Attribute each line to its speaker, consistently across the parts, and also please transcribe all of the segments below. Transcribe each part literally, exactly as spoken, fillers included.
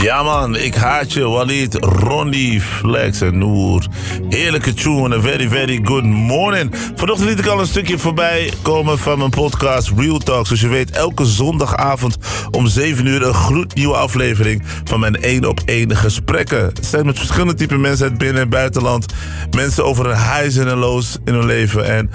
Speaker 1: Ja man, ik haat je, Walid, Rondi, Flex en Noor. Heerlijke tune, a very very good morning. Vanochtend liet ik al een stukje voorbij komen van mijn podcast Real Talk. Zoals je weet, elke zondagavond om zeven uur een gloednieuwe aflevering van mijn één op één gesprekken. Het zijn met verschillende typen mensen uit binnen- en buitenland. Mensen over hun highs en lows in hun leven. En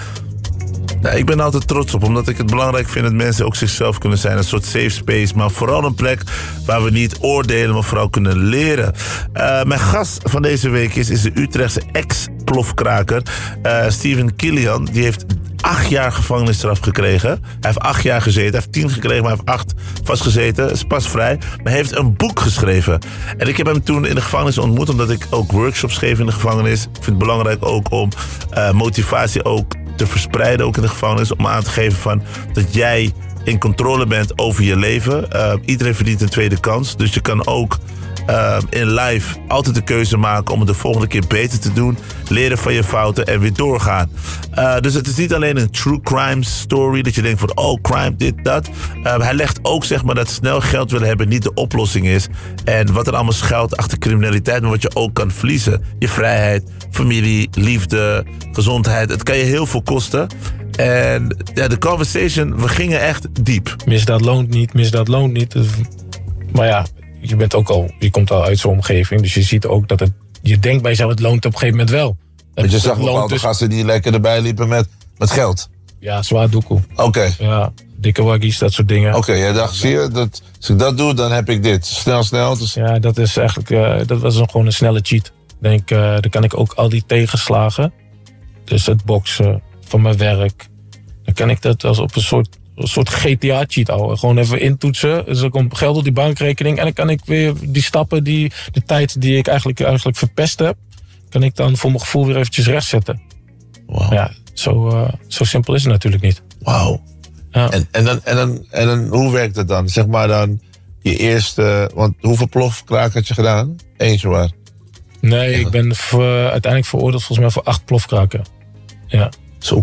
Speaker 1: nou, ik ben er altijd trots op, omdat ik het belangrijk vind dat mensen ook zichzelf kunnen zijn. Een soort safe space, maar vooral een plek waar we niet oordelen, maar vooral kunnen leren. Uh, mijn gast van deze week is, is de Utrechtse ex-plofkraker uh, Steven Kilian. Die heeft acht jaar gevangenisstraf gekregen. Hij heeft acht jaar gezeten. Hij heeft tien gekregen, maar hij heeft acht vastgezeten. Is pas vrij. Maar hij heeft een boek geschreven. En ik heb hem toen in de gevangenis ontmoet, omdat ik ook workshops geef in de gevangenis. Ik vind het belangrijk ook om uh, motivatie ook te verspreiden, ook in de gevangenis, om aan te geven van dat jij in controle bent over je leven. Uh, iedereen verdient een tweede kans, dus je kan ook uh, in life altijd de keuze maken om het de volgende keer beter te doen, leren van je fouten en weer doorgaan. Uh, dus het is niet alleen een true crime story, dat je denkt van oh, crime, dit, dat. Uh, hij legt ook zeg maar dat snel geld willen hebben niet de oplossing is. En wat er allemaal schuilt achter criminaliteit, maar wat je ook kan verliezen. Je vrijheid, familie, liefde, gezondheid. Het kan je heel veel kosten. En ja, de conversation, we gingen echt diep.
Speaker 2: Misdaad loont niet, misdaad loont niet. Maar ja, je bent ook al, je komt al uit zo'n omgeving, dus je ziet ook dat het, je denkt bij jezelf, het loont op een gegeven moment wel.
Speaker 3: Want je zag bepaalde dus gasten die lekker erbij liepen met, met geld.
Speaker 2: Ja, zwaar doekoe.
Speaker 3: Oké. Okay.
Speaker 2: Ja, dikke waggies, dat soort dingen.
Speaker 3: Oké, okay, jij dacht, zie je, dat, als ik dat doe, dan heb ik dit. Snel, snel. Dus...
Speaker 2: Ja, dat is eigenlijk, uh, dat was gewoon een snelle cheat. Ik denk, uh, dan kan ik ook al die tegenslagen, dus het boksen van mijn werk, dan kan ik dat als op een soort, een soort G T A-cheat houden. Gewoon even intoetsen, dus er komt geld op die bankrekening en dan kan ik weer die stappen, die, de tijd die ik eigenlijk, eigenlijk verpest heb, kan ik dan voor mijn gevoel weer eventjes rechtzetten.
Speaker 3: Wow.
Speaker 2: Ja, zo, uh, zo simpel is het natuurlijk niet.
Speaker 3: Wauw.
Speaker 2: Ja.
Speaker 3: En, en, dan, en, dan, en dan, hoe werkt het dan? Zeg maar dan je eerste, want hoeveel plofkraak had je gedaan? Eentje maar.
Speaker 2: Nee, ik ben voor, uiteindelijk veroordeeld volgens mij voor acht plofkraken. Ja.
Speaker 3: Zo.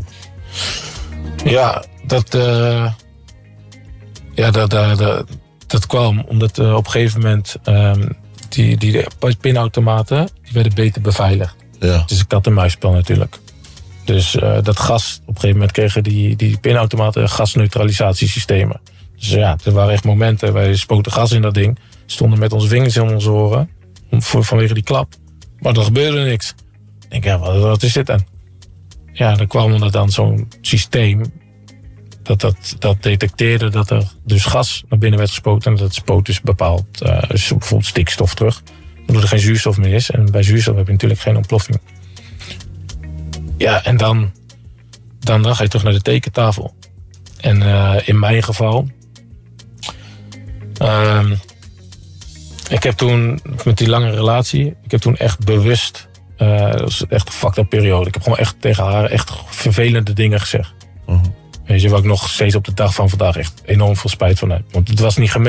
Speaker 2: Ja, dat, uh, ja, dat, dat, dat, dat kwam omdat uh, op een gegeven moment um, die, die pinautomaten die werden beter beveiligd.
Speaker 3: Ja.
Speaker 2: Het is een kat-en-muisspel natuurlijk. Dus uh, dat gas, op een gegeven moment kregen die, die pinautomaten gasneutralisatiesystemen. Dus ja, er waren echt momenten, wij spoten gas in dat ding, stonden met onze vingers in onze oren, om, voor, vanwege die klap. Maar er gebeurde niks. Ik denk, ja, wat, wat is dit dan? Ja, dan kwam er dan zo'n systeem dat, dat dat detecteerde dat er dus gas naar binnen werd gespoten. En dat spoot dus bepaald, uh, dus bijvoorbeeld stikstof terug. Omdat er geen zuurstof meer is. En bij zuurstof heb je natuurlijk geen ontploffing. Ja, en dan, dan, dan ga je terug naar de tekentafel. En uh, in mijn geval, Uh, ik heb toen, met die lange relatie, ik heb toen echt bewust, uh, dat was echt een fucked up periode. Ik heb gewoon echt tegen haar echt vervelende dingen gezegd. Uh-huh. Weet je, waar ik nog steeds op de dag van vandaag echt enorm veel spijt van heb. Want het was niet gemeen.